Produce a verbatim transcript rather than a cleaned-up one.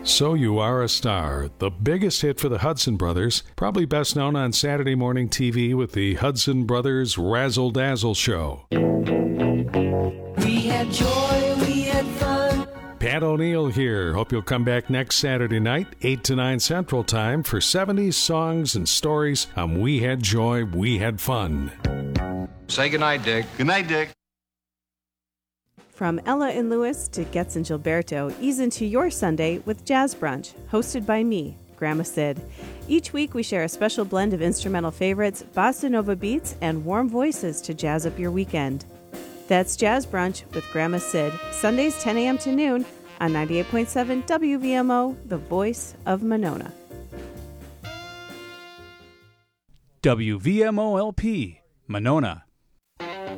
So You Are a Star, the biggest hit for the Hudson Brothers, probably best known on Saturday morning T V with the Hudson Brothers Razzle Dazzle Show. We had joy, we had fun. Pat O'Neill here. Hope you'll come back next Saturday night, eight to nine Central Time, for seventies songs and stories on We Had Joy, We Had Fun. Say goodnight, Dick. Good night, Dick. From Ella and Lewis to Getz and Gilberto, ease into your Sunday with Jazz Brunch, hosted by me, Grandma Sid. Each week we share a special blend of instrumental favorites, bossa nova beats, and warm voices to jazz up your weekend. That's Jazz Brunch with Grandma Sid, Sundays ten a.m. to noon on ninety-eight point seven W V M O, the voice of Monona. W V M O L P, Monona.